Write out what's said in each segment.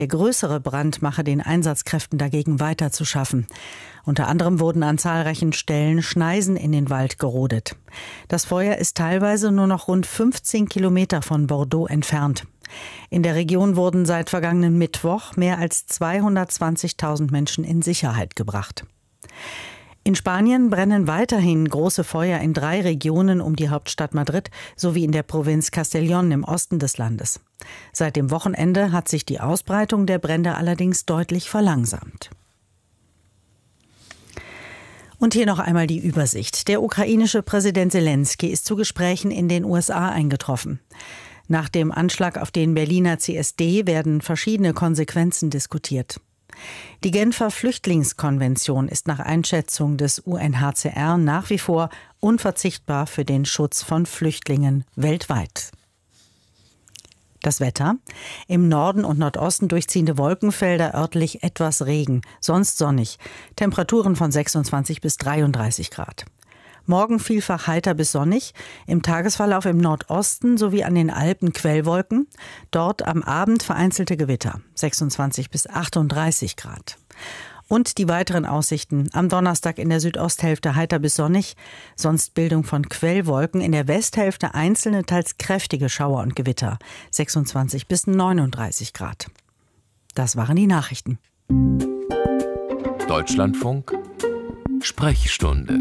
Der größere Brand mache den Einsatzkräften dagegen weiter zu schaffen. Unter anderem wurden an zahlreichen Stellen Schneisen in den Wald gerodet. Das Feuer ist teilweise nur noch rund 15 Kilometer von Bordeaux entfernt. In der Region wurden seit vergangenen Mittwoch mehr als 220.000 Menschen in Sicherheit gebracht. In Spanien brennen weiterhin große Feuer in 3 Regionen um die Hauptstadt Madrid sowie in der Provinz Castellón im Osten des Landes. Seit dem Wochenende hat sich die Ausbreitung der Brände allerdings deutlich verlangsamt. Und hier noch einmal die Übersicht. Der ukrainische Präsident Selenskyj ist zu Gesprächen in den USA eingetroffen. Nach dem Anschlag auf den Berliner CSD werden verschiedene Konsequenzen diskutiert. Die Genfer Flüchtlingskonvention ist nach Einschätzung des UNHCR nach wie vor unverzichtbar für den Schutz von Flüchtlingen weltweit. Das Wetter: Im Norden und Nordosten durchziehende Wolkenfelder, örtlich etwas Regen, sonst sonnig. Temperaturen von 26 bis 33 Grad. Morgen vielfach heiter bis sonnig, im Tagesverlauf im Nordosten sowie an den Alpen Quellwolken, dort am Abend vereinzelte Gewitter, 26 bis 38 Grad. Und die weiteren Aussichten: Am Donnerstag in der Südosthälfte heiter bis sonnig, sonst Bildung von Quellwolken, in der Westhälfte einzelne, teils kräftige Schauer und Gewitter, 26 bis 39 Grad. Das waren die Nachrichten. Deutschlandfunk Sprechstunde.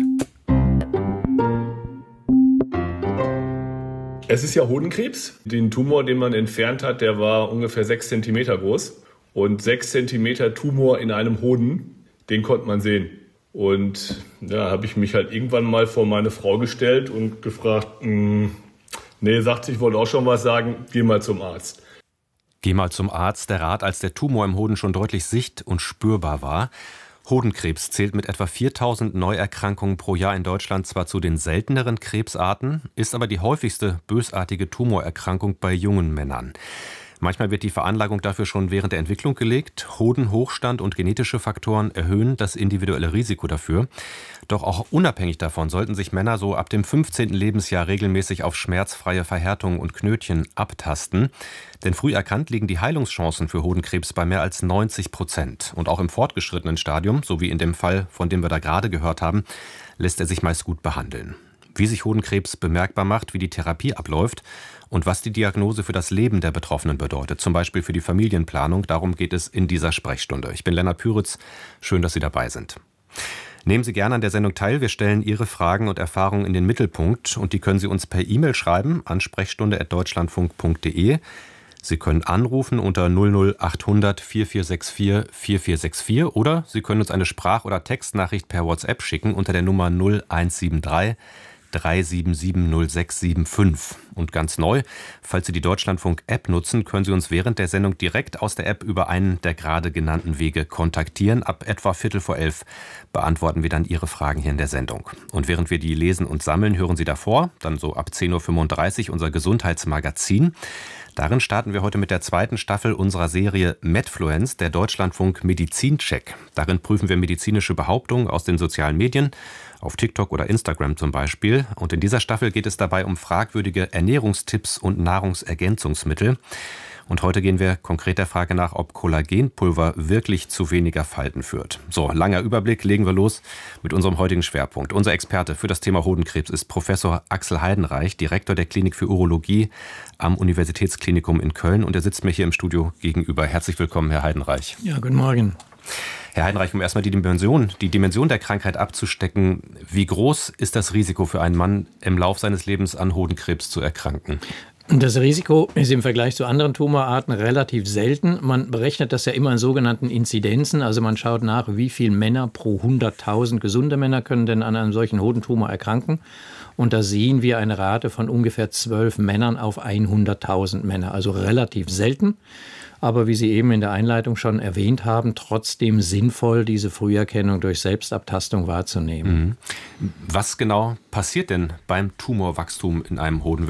Es ist ja Hodenkrebs. Den Tumor, den man entfernt hat, der war ungefähr 6 Zentimeter groß. Und 6 Zentimeter Tumor in einem Hoden, den konnte man sehen. Und da habe ich mich halt irgendwann mal vor meine Frau gestellt und gefragt, sagt sie, ich wollte auch schon was sagen, geh mal zum Arzt. Geh mal zum Arzt, der Rat, als der Tumor im Hoden schon deutlich sicht- und spürbar war. Hodenkrebs zählt mit etwa 4.000 Neuerkrankungen pro Jahr in Deutschland zwar zu den selteneren Krebsarten, ist aber die häufigste bösartige Tumorerkrankung bei jungen Männern. Manchmal wird die Veranlagung dafür schon während der Entwicklung gelegt. Hodenhochstand und genetische Faktoren erhöhen das individuelle Risiko dafür. Doch auch unabhängig davon sollten sich Männer so ab dem 15. Lebensjahr regelmäßig auf schmerzfreie Verhärtungen und Knötchen abtasten. Denn früh erkannt liegen die Heilungschancen für Hodenkrebs bei mehr als 90%. Und auch im fortgeschrittenen Stadium, so wie in dem Fall, von dem wir da gerade gehört haben, lässt er sich meist gut behandeln. Wie sich Hodenkrebs bemerkbar macht, wie die Therapie abläuft und was die Diagnose für das Leben der Betroffenen bedeutet, zum Beispiel für die Familienplanung, darum geht es in dieser Sprechstunde. Ich bin Lennart Püritz, schön, dass Sie dabei sind. Nehmen Sie gerne an der Sendung teil, wir stellen Ihre Fragen und Erfahrungen in den Mittelpunkt und die können Sie uns per E-Mail schreiben an sprechstunde@deutschlandfunk.de. Sie können anrufen unter 00800 4464 4464 oder Sie können uns eine Sprach- oder Textnachricht per WhatsApp schicken unter der Nummer 0173 3770675. Und ganz neu, falls Sie die Deutschlandfunk-App nutzen, können Sie uns während der Sendung direkt aus der App über einen der gerade genannten Wege kontaktieren. Ab etwa 11:15 beantworten wir dann Ihre Fragen hier in der Sendung. Und während wir die lesen und sammeln, hören Sie davor, dann so ab 10:35 Uhr unser Gesundheitsmagazin. Darin starten wir heute mit der 2. Staffel unserer Serie Medfluenz, der Deutschlandfunk Medizincheck. Darin prüfen wir medizinische Behauptungen aus den sozialen Medien, auf TikTok oder Instagram zum Beispiel. Und in dieser Staffel geht es dabei um fragwürdige Ernährungstipps und Nahrungsergänzungsmittel. Und heute gehen wir konkret der Frage nach, ob Kollagenpulver wirklich zu weniger Falten führt. So, langer Überblick, legen wir los mit unserem heutigen Schwerpunkt. Unser Experte für das Thema Hodenkrebs ist Professor Axel Heidenreich, Direktor der Klinik für Urologie am Universitätsklinikum in Köln. Und er sitzt mir hier im Studio gegenüber. Herzlich willkommen, Herr Heidenreich. Ja, guten Morgen. Herr Heidenreich, um erstmal die Dimension der Krankheit abzustecken, wie groß ist das Risiko für einen Mann, im Lauf seines Lebens an Hodenkrebs zu erkranken? Das Risiko ist im Vergleich zu anderen Tumorarten relativ selten. Man berechnet das ja immer in sogenannten Inzidenzen. Also man schaut nach, wie viele Männer pro 100.000 gesunde Männer können denn an einem solchen Hodentumor erkranken. Und da sehen wir eine Rate von ungefähr 12 Männern auf 100.000 Männer. Also relativ selten. Aber wie Sie eben in der Einleitung schon erwähnt haben, trotzdem sinnvoll, diese Früherkennung durch Selbstabtastung wahrzunehmen. Was genau passiert denn beim Tumorwachstum in einem Hoden? Welche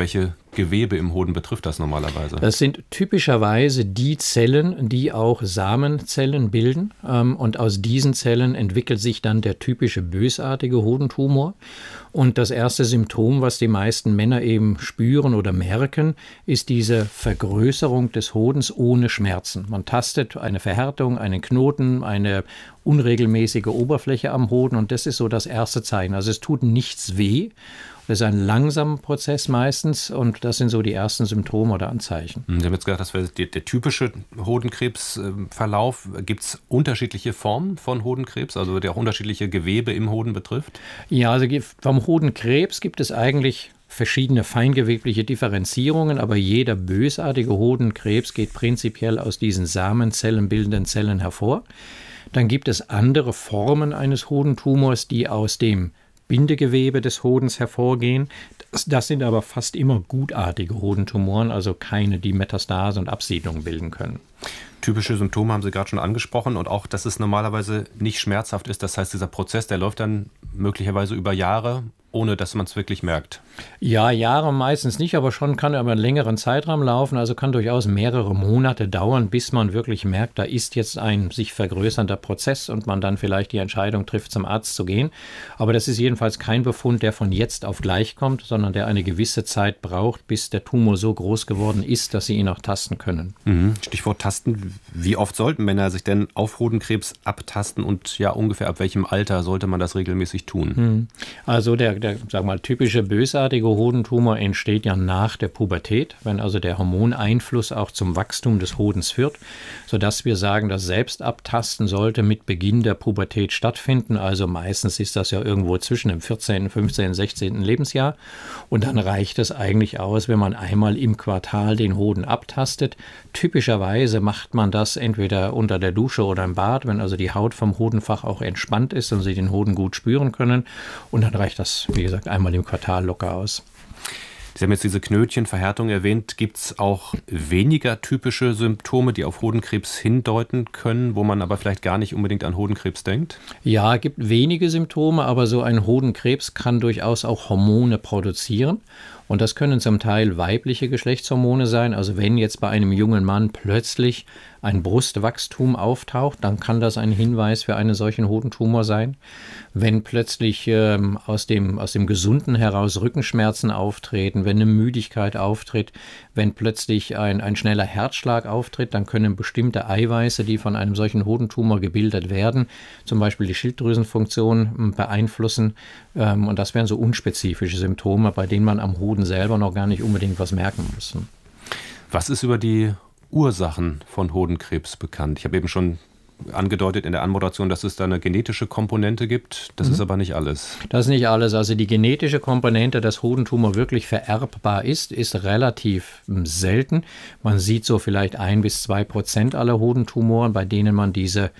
Gewebe im Hoden betrifft das normalerweise? Das sind typischerweise die Zellen, die auch Samenzellen bilden. Und aus diesen Zellen entwickelt sich dann der typische bösartige Hodentumor. Und das erste Symptom, was die meisten Männer eben spüren oder merken, ist diese Vergrößerung des Hodens ohne Schmerzen. Man tastet eine Verhärtung, einen Knoten, eine unregelmäßige Oberfläche am Hoden und das ist so das erste Zeichen. Also es tut nichts weh. Das ist ein langsamer Prozess meistens und das sind so die ersten Symptome oder Anzeichen. Sie haben jetzt gesagt, das wäre der typische Hodenkrebsverlauf. Gibt es unterschiedliche Formen von Hodenkrebs, also der auch unterschiedliche Gewebe im Hoden betrifft? Ja, also vom Hodenkrebs gibt es eigentlich verschiedene feingewebliche Differenzierungen, aber jeder bösartige Hodenkrebs geht prinzipiell aus diesen Samenzellen bildenden Zellen hervor. Dann gibt es andere Formen eines Hodentumors, die aus dem Bindegewebe des Hodens hervorgehen. Das sind aber fast immer gutartige Hodentumoren, also keine, die Metastase und Absiedlungen bilden können. Typische Symptome haben Sie gerade schon angesprochen und auch, dass es normalerweise nicht schmerzhaft ist. Das heißt, dieser Prozess, der läuft dann möglicherweise über Jahre, ohne dass man es wirklich merkt. Ja, Jahre meistens nicht, aber schon kann er über einen längeren Zeitraum laufen. Also kann durchaus mehrere Monate dauern, bis man wirklich merkt, da ist jetzt ein sich vergrößernder Prozess und man dann vielleicht die Entscheidung trifft, zum Arzt zu gehen. Aber das ist jedenfalls kein Befund, der von jetzt auf gleich kommt, sondern der eine gewisse Zeit braucht, bis der Tumor so groß geworden ist, dass sie ihn auch tasten können. Stichwort Tasten. Wie oft sollten Männer sich denn auf Hodenkrebs abtasten und ja ungefähr ab welchem Alter sollte man das regelmäßig tun? Also der sagen wir mal, typische bösartige Hodentumor entsteht ja nach der Pubertät, wenn also der Hormoneinfluss auch zum Wachstum des Hodens führt, sodass wir sagen, das Selbstabtasten sollte mit Beginn der Pubertät stattfinden. Also meistens ist das ja irgendwo zwischen dem 14., 15., 16. Lebensjahr. Und dann reicht es eigentlich aus, wenn man einmal im Quartal den Hoden abtastet. Typischerweise macht man das entweder unter der Dusche oder im Bad, wenn also die Haut vom Hodenfach auch entspannt ist und Sie den Hoden gut spüren können. Und dann reicht das, wie gesagt, einmal im Quartal locker aus. Sie haben jetzt diese Knötchenverhärtung erwähnt. Gibt es auch weniger typische Symptome, die auf Hodenkrebs hindeuten können, wo man aber vielleicht gar nicht unbedingt an Hodenkrebs denkt? Ja, es gibt wenige Symptome, aber so ein Hodenkrebs kann durchaus auch Hormone produzieren. Und das können zum Teil weibliche Geschlechtshormone sein. Also wenn jetzt bei einem jungen Mann plötzlich ein Brustwachstum auftaucht, dann kann das ein Hinweis für einen solchen Hodentumor sein. Wenn plötzlich aus dem Gesunden heraus Rückenschmerzen auftreten, wenn eine Müdigkeit auftritt, wenn plötzlich ein schneller Herzschlag auftritt, dann können bestimmte Eiweiße, die von einem solchen Hodentumor gebildet werden, zum Beispiel die Schilddrüsenfunktion beeinflussen. Und das wären so unspezifische Symptome, bei denen man am Hoden selber noch gar nicht unbedingt was merken muss. Was ist über die Ursachen von Hodenkrebs bekannt? Ich habe eben schon angedeutet in der Anmoderation, dass es da eine genetische Komponente gibt. Das ist aber nicht alles. Das ist nicht alles. Also die genetische Komponente, dass Hodentumor wirklich vererbbar ist relativ selten. Man sieht so vielleicht 1-2% aller Hodentumoren, bei denen man diese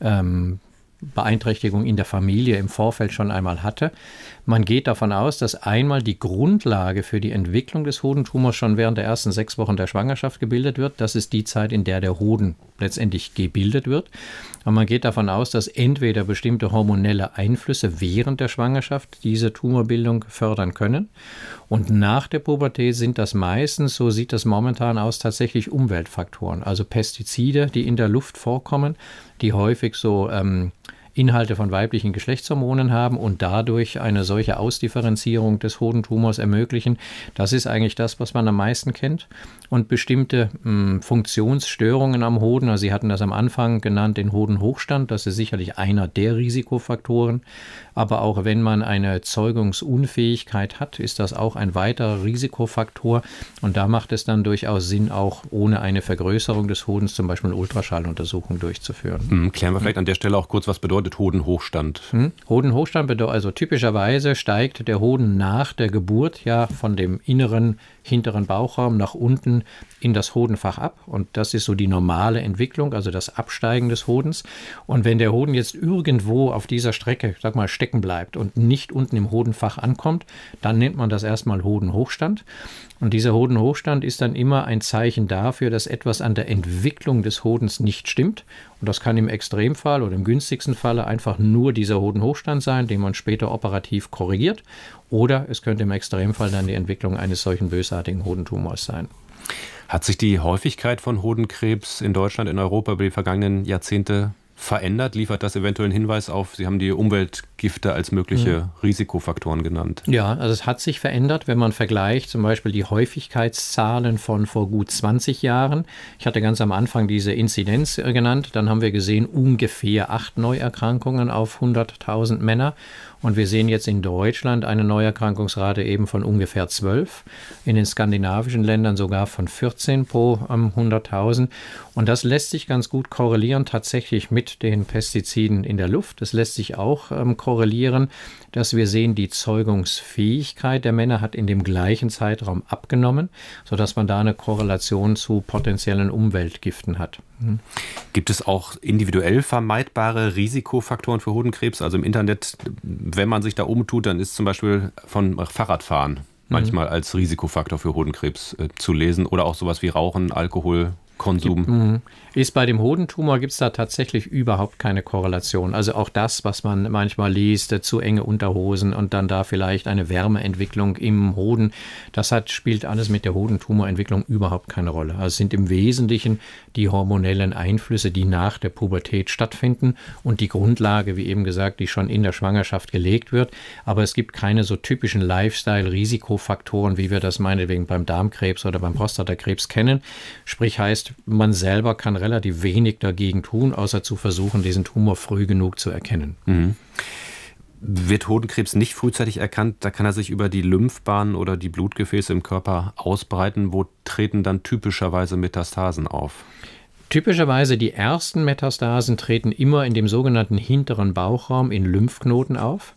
Beeinträchtigung in der Familie im Vorfeld schon einmal hatte. Man geht davon aus, dass einmal die Grundlage für die Entwicklung des Hodentumors schon während der ersten 6 Wochen der Schwangerschaft gebildet wird. Das ist die Zeit, in der der Hoden letztendlich gebildet wird. Und man geht davon aus, dass entweder bestimmte hormonelle Einflüsse während der Schwangerschaft diese Tumorbildung fördern können. Und nach der Pubertät sind das meistens, so sieht das momentan aus, tatsächlich Umweltfaktoren. Also Pestizide, die in der Luft vorkommen, die häufig so Inhalte von weiblichen Geschlechtshormonen haben und dadurch eine solche Ausdifferenzierung des Hodentumors ermöglichen. Das ist eigentlich das, was man am meisten kennt. Und bestimmte Funktionsstörungen am Hoden, also Sie hatten das am Anfang genannt, den Hodenhochstand, das ist sicherlich einer der Risikofaktoren. Aber auch wenn man eine Zeugungsunfähigkeit hat, ist das auch ein weiterer Risikofaktor. Und da macht es dann durchaus Sinn, auch ohne eine Vergrößerung des Hodens zum Beispiel eine Ultraschalluntersuchung durchzuführen. Klären wir vielleicht an der Stelle auch kurz, was bedeutet Hodenhochstand? Hodenhochstand bedeutet, also typischerweise steigt der Hoden nach der Geburt ja von dem inneren, hinteren Bauchraum nach unten in das Hodenfach ab. Und das ist so die normale Entwicklung, also das Absteigen des Hodens. Und wenn der Hoden jetzt irgendwo auf dieser Strecke, sag mal, stecken bleibt und nicht unten im Hodenfach ankommt, dann nennt man das erstmal Hodenhochstand. Und dieser Hodenhochstand ist dann immer ein Zeichen dafür, dass etwas an der Entwicklung des Hodens nicht stimmt. Und das kann im Extremfall oder im günstigsten Falle einfach nur dieser Hodenhochstand sein, den man später operativ korrigiert. Oder es könnte im Extremfall dann die Entwicklung eines solchen bösartigen Hodentumors sein. Hat sich die Häufigkeit von Hodenkrebs in Deutschland, in Europa über die vergangenen Jahrzehnte verändert? Liefert das eventuell einen Hinweis auf, Sie haben die Umweltgifte als mögliche Risikofaktoren genannt? Ja, also es hat sich verändert, wenn man vergleicht zum Beispiel die Häufigkeitszahlen von vor gut 20 Jahren. Ich hatte ganz am Anfang diese Inzidenz genannt. Dann haben wir gesehen, ungefähr 8 Neuerkrankungen auf 100.000 Männer. Und wir sehen jetzt in Deutschland eine Neuerkrankungsrate eben von ungefähr 12, in den skandinavischen Ländern sogar von 14 pro 100.000. Und das lässt sich ganz gut korrelieren tatsächlich mit den Pestiziden in der Luft. Das lässt sich auch korrelieren, dass wir sehen, die Zeugungsfähigkeit der Männer hat in dem gleichen Zeitraum abgenommen, sodass man da eine Korrelation zu potenziellen Umweltgiften hat. Gibt es auch individuell vermeidbare Risikofaktoren für Hodenkrebs? Also im Internet, wenn man sich da umtut, dann ist zum Beispiel von Fahrradfahren manchmal als Risikofaktor für Hodenkrebs zu lesen oder auch sowas wie Rauchen, Alkohol, Konsum. Ist bei dem Hodentumor gibt es da tatsächlich überhaupt keine Korrelation. Also auch das, was man manchmal liest, zu enge Unterhosen und dann da vielleicht eine Wärmeentwicklung im Hoden, das spielt alles mit der Hodentumorentwicklung überhaupt keine Rolle. Also es sind im Wesentlichen die hormonellen Einflüsse, die nach der Pubertät stattfinden und die Grundlage, wie eben gesagt, die schon in der Schwangerschaft gelegt wird. Aber es gibt keine so typischen Lifestyle-Risikofaktoren, wie wir das meinetwegen beim Darmkrebs oder beim Prostatakrebs kennen. Sprich heißt, man selber kann relativ wenig dagegen tun, außer zu versuchen, diesen Tumor früh genug zu erkennen. Wird Hodenkrebs nicht frühzeitig erkannt, da kann er sich über die Lymphbahnen oder die Blutgefäße im Körper ausbreiten. Wo treten dann typischerweise Metastasen auf? Typischerweise die ersten Metastasen treten immer in dem sogenannten hinteren Bauchraum in Lymphknoten auf.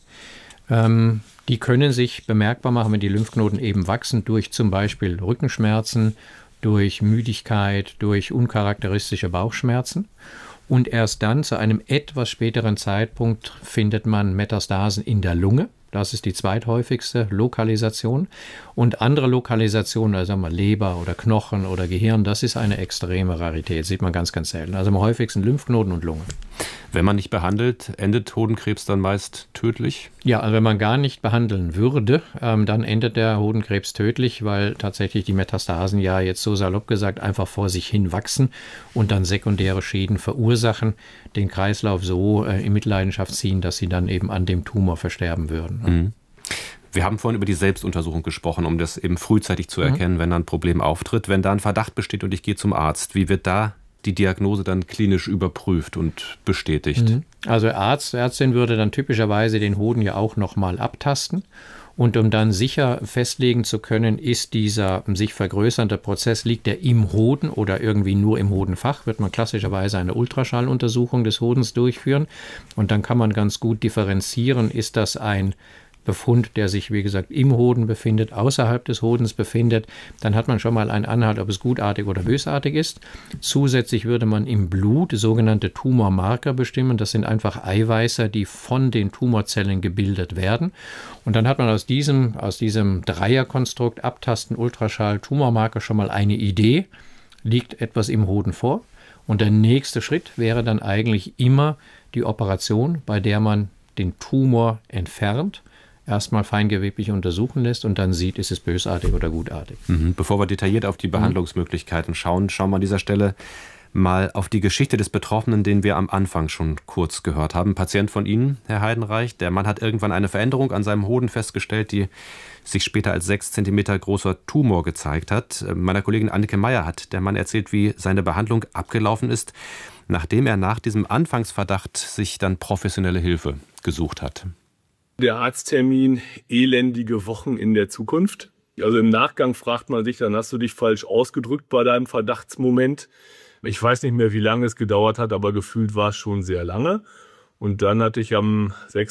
Die können sich bemerkbar machen, wenn die Lymphknoten eben wachsen, durch zum Beispiel Rückenschmerzen, durch Müdigkeit, durch uncharakteristische Bauchschmerzen. Und erst dann, zu einem etwas späteren Zeitpunkt, findet man Metastasen in der Lunge. Das ist die zweithäufigste Lokalisation. Und andere Lokalisationen, also sagen wir Leber oder Knochen oder Gehirn, das ist eine extreme Rarität. Sieht man ganz, ganz selten. Also am häufigsten Lymphknoten und Lunge. Wenn man nicht behandelt, endet Hodenkrebs dann meist tödlich? Ja, also wenn man gar nicht behandeln würde, dann endet der Hodenkrebs tödlich, weil tatsächlich die Metastasen ja jetzt so salopp gesagt einfach vor sich hin wachsen und dann sekundäre Schäden verursachen, den Kreislauf so in Mitleidenschaft ziehen, dass sie dann eben an dem Tumor versterben würden. Wir haben vorhin über die Selbstuntersuchung gesprochen, um das eben frühzeitig zu erkennen, wenn da ein Problem auftritt. Wenn da ein Verdacht besteht und ich gehe zum Arzt, wie wird da die Diagnose dann klinisch überprüft und bestätigt? Also Ärztin würde dann typischerweise den Hoden ja auch nochmal abtasten. Und um dann sicher festlegen zu können, ist dieser sich vergrößernde Prozess, liegt er im Hoden oder irgendwie nur im Hodenfach, wird man klassischerweise eine Ultraschalluntersuchung des Hodens durchführen. Und dann kann man ganz gut differenzieren, ist das ein Befund, der sich, wie gesagt, im Hoden befindet, außerhalb des Hodens befindet, dann hat man schon mal einen Anhalt, ob es gutartig oder bösartig ist. Zusätzlich würde man im Blut sogenannte Tumormarker bestimmen. Das sind einfach Eiweiße, die von den Tumorzellen gebildet werden. Und dann hat man aus diesem Dreierkonstrukt Abtasten, Ultraschall, Tumormarker schon mal eine Idee, liegt etwas im Hoden vor. Und der nächste Schritt wäre dann eigentlich immer die Operation, bei der man den Tumor entfernt, erstmal feingeweblich untersuchen lässt und dann sieht, ist es bösartig oder gutartig. Bevor wir detailliert auf die Behandlungsmöglichkeiten schauen wir an dieser Stelle mal auf die Geschichte des Betroffenen, den wir am Anfang schon kurz gehört haben. Ein Patient von Ihnen, Herr Heidenreich, der Mann hat irgendwann eine Veränderung an seinem Hoden festgestellt, die sich später als 6 cm großer Tumor gezeigt hat. Meiner Kollegin Annike Meyer hat der Mann erzählt, wie seine Behandlung abgelaufen ist, nachdem er nach diesem Anfangsverdacht sich dann professionelle Hilfe gesucht hat. Der Arzttermin, elendige Wochen in der Zukunft. Also im Nachgang fragt man sich, dann hast du dich falsch ausgedrückt bei deinem Verdachtsmoment. Ich weiß nicht mehr, wie lange es gedauert hat, aber gefühlt war es schon sehr lange. Und dann hatte ich am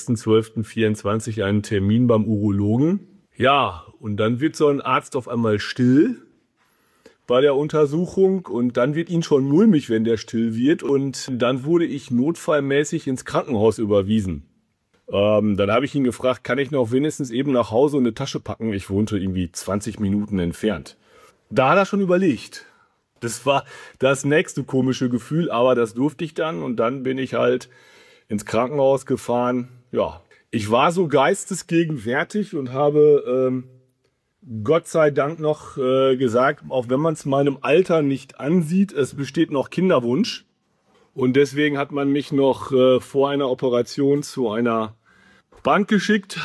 6.12.24 einen Termin beim Urologen. Ja, und dann wird so ein Arzt auf einmal still bei der Untersuchung und dann wird ihn schon mulmig, wenn der still wird. Und dann wurde ich notfallmäßig ins Krankenhaus überwiesen. Dann habe ich ihn gefragt, kann ich noch wenigstens eben nach Hause eine Tasche packen? Ich wohnte irgendwie 20 Minuten entfernt. Da hat er schon überlegt. Das war das nächste komische Gefühl, aber das durfte ich dann. Und dann bin ich halt ins Krankenhaus gefahren. Ja, ich war so geistesgegenwärtig und habe Gott sei Dank noch gesagt, auch wenn man es meinem Alter nicht ansieht, es besteht noch Kinderwunsch. Und deswegen hat man mich noch vor einer Operation zu einer Bank geschickt.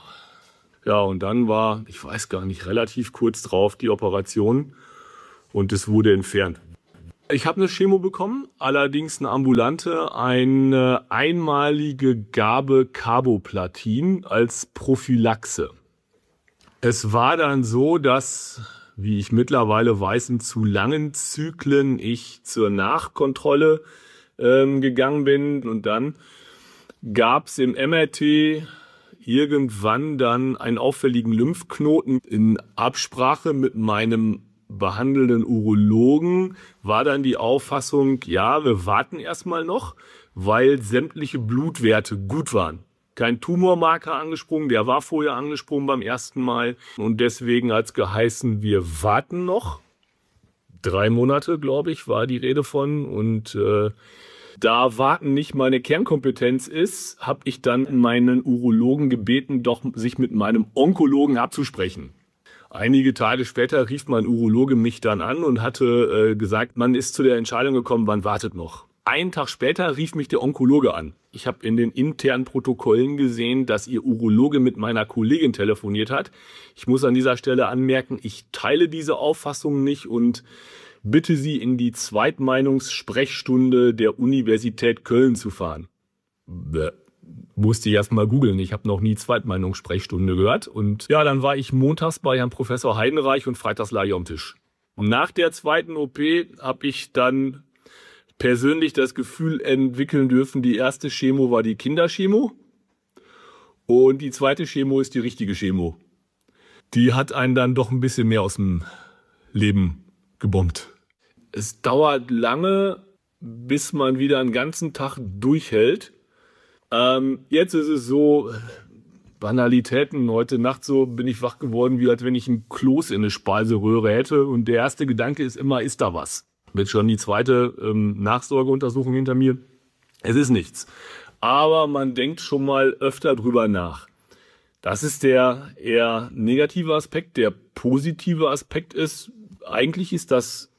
Ja, und dann war, ich weiß gar nicht, relativ kurz drauf die Operation und es wurde entfernt. Ich habe eine Chemo bekommen, allerdings eine ambulante, eine einmalige Gabe Carboplatin als Prophylaxe. Es war dann so, dass, wie ich mittlerweile weiß, in zu langen Zyklen ich zur Nachkontrolle gegangen bin und dann gab es im MRT irgendwann dann einen auffälligen Lymphknoten. In Absprache mit meinem behandelnden Urologen war dann die Auffassung, ja, wir warten erstmal noch, weil sämtliche Blutwerte gut waren. Kein Tumormarker angesprungen, der war vorher angesprungen beim ersten Mal. Und deswegen hat es geheißen, wir warten noch. 3 Monate, glaube ich, war die Rede von. Und da Warten nicht meine Kernkompetenz ist, habe ich dann meinen Urologen gebeten, doch sich mit meinem Onkologen abzusprechen. Einige Tage später rief mein Urologe mich dann an und hatte gesagt, man ist zu der Entscheidung gekommen, man wartet noch. Einen Tag später rief mich der Onkologe an. Ich habe in den internen Protokollen gesehen, dass ihr Urologe mit meiner Kollegin telefoniert hat. Ich muss an dieser Stelle anmerken, ich teile diese Auffassung nicht und bitte Sie, in die Zweitmeinungssprechstunde der Universität Köln zu fahren. Musste ich erst mal googeln. Ich habe noch nie Zweitmeinungssprechstunde gehört. Und ja, dann war ich montags bei Herrn Professor Heidenreich und freitags lag ich am Tisch. Und nach der zweiten OP habe ich dann persönlich das Gefühl entwickeln dürfen, die erste Chemo war die Kinderchemo und die zweite Chemo ist die richtige Chemo. Die hat einen dann doch ein bisschen mehr aus dem Leben gebombt. Es dauert lange, bis man wieder einen ganzen Tag durchhält. Jetzt ist es so, Banalitäten, heute Nacht so bin ich wach geworden, wie als wenn ich ein Kloß in eine Speiseröhre hätte. Und der erste Gedanke ist immer, ist da was? Wird schon die zweite Nachsorgeuntersuchung hinter mir. Es ist nichts. Aber man denkt schon mal öfter drüber nach. Das ist der eher negative Aspekt. Der positive Aspekt ist, eigentlich ist das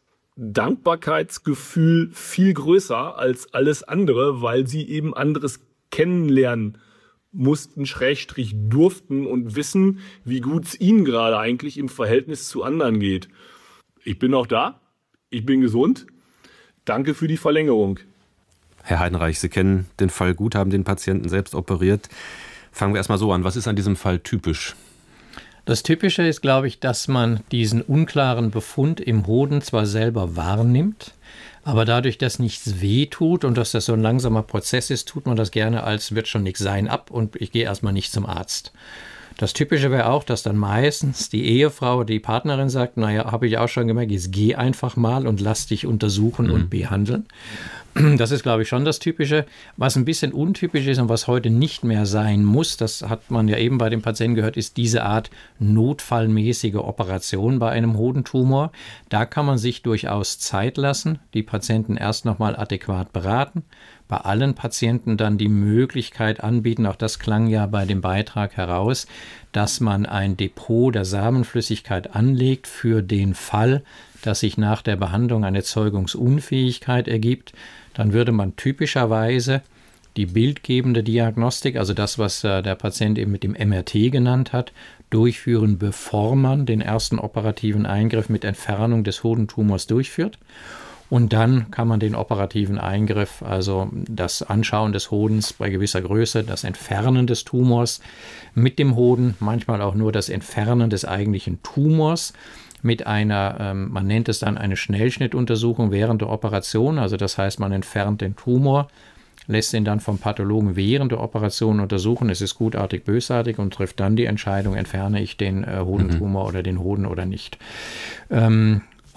Dankbarkeitsgefühl viel größer als alles andere, weil sie eben anderes kennenlernen mussten, Schrägstrich durften und wissen, wie gut es ihnen gerade eigentlich im Verhältnis zu anderen geht. Ich bin auch da. Ich bin gesund. Danke für die Verlängerung. Herr Heidenreich, Sie kennen den Fall gut, haben den Patienten selbst operiert. Fangen wir erstmal so an. Was ist an diesem Fall typisch? Das Typische ist, glaube ich, dass man diesen unklaren Befund im Hoden zwar selber wahrnimmt, aber dadurch, dass nichts weh tut und dass das so ein langsamer Prozess ist, tut man das gerne als wird schon nichts sein ab und ich gehe erstmal nicht zum Arzt. Das Typische wäre auch, dass dann meistens die Ehefrau, die Partnerin sagt, naja, habe ich auch schon gemerkt, jetzt geh einfach mal und lass dich untersuchen und behandeln. Das ist, glaube ich, schon das Typische. Was ein bisschen untypisch ist und was heute nicht mehr sein muss, das hat man ja eben bei den Patienten gehört, ist diese Art notfallmäßige Operation bei einem Hodentumor. Da kann man sich durchaus Zeit lassen, die Patienten erst nochmal adäquat beraten, bei allen Patienten dann die Möglichkeit anbieten, auch das klang ja bei dem Beitrag heraus, dass man ein Depot der Samenflüssigkeit anlegt für den Fall, dass sich nach der Behandlung eine Zeugungsunfähigkeit ergibt. Dann würde man typischerweise die bildgebende Diagnostik, also das, was der Patient eben mit dem MRT genannt hat, durchführen, bevor man den ersten operativen Eingriff mit Entfernung des Hodentumors durchführt. Und dann kann man den operativen Eingriff, also das Anschauen des Hodens bei gewisser Größe, das Entfernen des Tumors mit dem Hoden, manchmal auch nur das Entfernen des eigentlichen Tumors mit einer, man nennt es dann eine Schnellschnittuntersuchung während der Operation. Also das heißt, man entfernt den Tumor, lässt ihn dann vom Pathologen während der Operation untersuchen. Es ist gutartig, bösartig und trifft dann die Entscheidung, entferne ich den Hodentumor oder den Hoden oder nicht.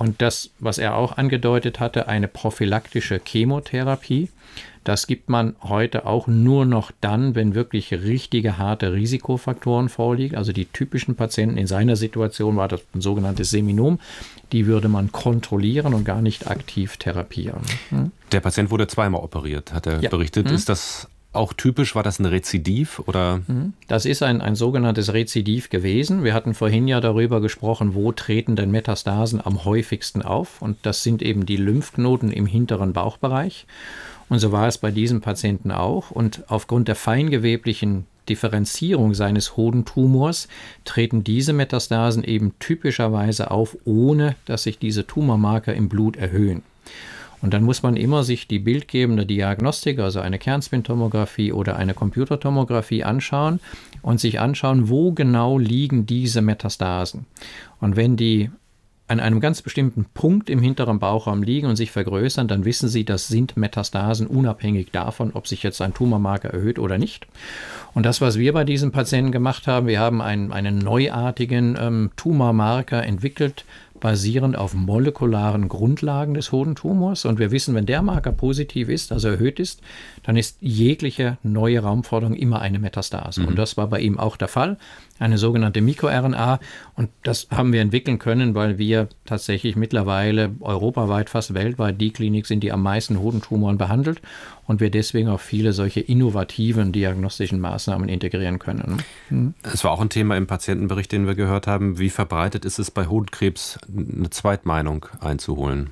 Und das, was er auch angedeutet hatte, eine prophylaktische Chemotherapie, das gibt man heute auch nur noch dann, wenn wirklich richtige harte Risikofaktoren vorliegen. Also die typischen Patienten in seiner Situation war das ein sogenanntes Seminom. Die würde man kontrollieren und gar nicht aktiv therapieren. Der Patient wurde zweimal operiert, hat er berichtet. Ist das auch typisch? War das ein Rezidiv? Oder? Das ist ein sogenanntes Rezidiv gewesen. Wir hatten vorhin ja darüber gesprochen, wo treten denn Metastasen am häufigsten auf. Und das sind eben die Lymphknoten im hinteren Bauchbereich. Und so war es bei diesem Patienten auch. Und aufgrund der feingeweblichen Differenzierung seines Hodentumors treten diese Metastasen eben typischerweise auf, ohne dass sich diese Tumormarker im Blut erhöhen. Und dann muss man immer sich die bildgebende Diagnostik, also eine Kernspintomographie oder eine Computertomographie anschauen und sich anschauen, wo genau liegen diese Metastasen. Und wenn die an einem ganz bestimmten Punkt im hinteren Bauchraum liegen und sich vergrößern, dann wissen Sie, das sind Metastasen, unabhängig davon, ob sich jetzt ein Tumormarker erhöht oder nicht. Und das, was wir bei diesem Patienten gemacht haben, wir haben einen neuartigen Tumormarker entwickelt, basierend auf molekularen Grundlagen des Hodentumors. Und wir wissen, wenn der Marker positiv ist, also erhöht ist, dann ist jegliche neue Raumforderung immer eine Metastase. Und das war bei ihm auch der Fall, eine sogenannte MikroRNA. Und das haben wir entwickeln können, weil wir tatsächlich mittlerweile europaweit, fast weltweit die Klinik sind, die am meisten Hodentumoren behandelt. Und wir deswegen auch viele solche innovativen diagnostischen Maßnahmen integrieren können. Es war auch ein Thema im Patientenbericht, den wir gehört haben. Wie verbreitet ist es bei Hodenkrebs, eine Zweitmeinung einzuholen?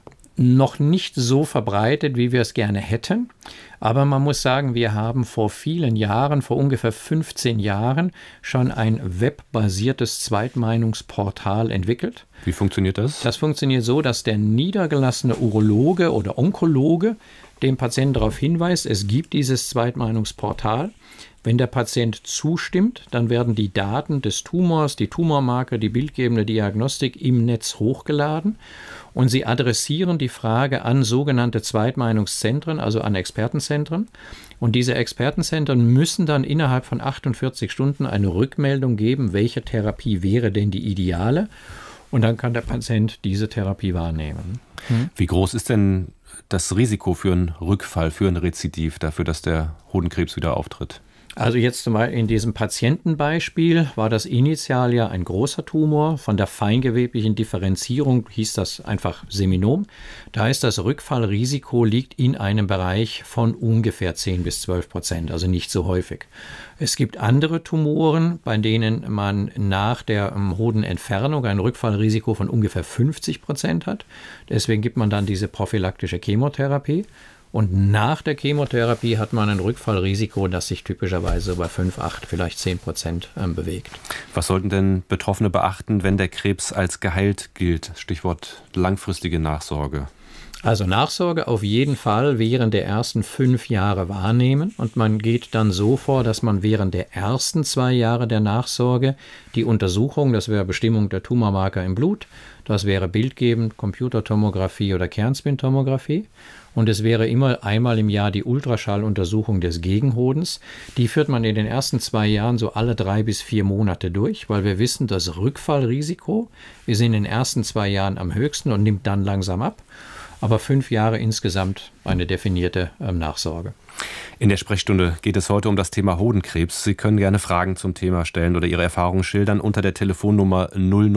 Noch nicht so verbreitet, wie wir es gerne hätten. Aber man muss sagen, wir haben vor vielen Jahren, vor ungefähr 15 Jahren, schon ein webbasiertes Zweitmeinungsportal entwickelt. Wie funktioniert das? Das funktioniert so, dass der niedergelassene Urologe oder Onkologe dem Patienten darauf hinweist, es gibt dieses Zweitmeinungsportal. Wenn der Patient zustimmt, dann werden die Daten des Tumors, die Tumormarker, die bildgebende Diagnostik im Netz hochgeladen und sie adressieren die Frage an sogenannte Zweitmeinungszentren, also an Expertenzentren. Und diese Expertenzentren müssen dann innerhalb von 48 Stunden eine Rückmeldung geben, welche Therapie wäre denn die ideale. Und dann kann der Patient diese Therapie wahrnehmen. Wie groß ist denn das Risiko für einen Rückfall, für ein Rezidiv, dafür, dass der Hodenkrebs wieder auftritt? Also jetzt mal in diesem Patientenbeispiel war das initial ja ein großer Tumor. Von der feingeweblichen Differenzierung hieß das einfach Seminom. Da ist das Rückfallrisiko liegt in einem Bereich von ungefähr 10-12%, also nicht so häufig. Es gibt andere Tumoren, bei denen man nach der Hodenentfernung ein Rückfallrisiko von ungefähr 50% hat. Deswegen gibt man dann diese prophylaktische Chemotherapie. Und nach der Chemotherapie hat man ein Rückfallrisiko, das sich typischerweise bei 5, 8, vielleicht 10% bewegt. Was sollten denn Betroffene beachten, wenn der Krebs als geheilt gilt? Stichwort langfristige Nachsorge. Also Nachsorge auf jeden Fall während der ersten 5 Jahre wahrnehmen. Und man geht dann so vor, dass man während der ersten 2 Jahre der Nachsorge die Untersuchung, das wäre Bestimmung der Tumormarker im Blut, das wäre bildgebend, Computertomographie oder Kernspintomographie. Und es wäre immer einmal im Jahr die Ultraschalluntersuchung des Gegenhodens. Die führt man in den ersten 2 Jahren so alle 3 bis 4 Monate durch, weil wir wissen, das Rückfallrisiko ist in den ersten 2 Jahren am höchsten und nimmt dann langsam ab. Aber 5 Jahre insgesamt eine definierte Nachsorge. In der Sprechstunde geht es heute um das Thema Hodenkrebs. Sie können gerne Fragen zum Thema stellen oder Ihre Erfahrungen schildern unter der Telefonnummer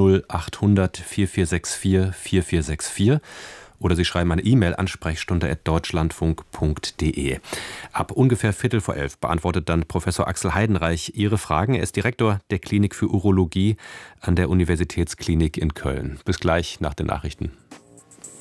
00800 4464 4464. Oder Sie schreiben eine E-Mail an sprechstunde@deutschlandfunk.de. Ab ungefähr 11:15 beantwortet dann Professor Axel Heidenreich Ihre Fragen. Er ist Direktor der Klinik für Urologie an der Universitätsklinik in Köln. Bis gleich nach den Nachrichten.